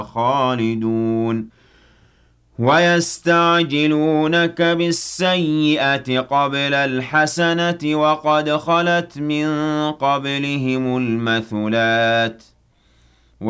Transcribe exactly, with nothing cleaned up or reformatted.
خالدون ويستعجلونك بالسيئة قبل الحسنة وقد خلت من قبلهم المثلات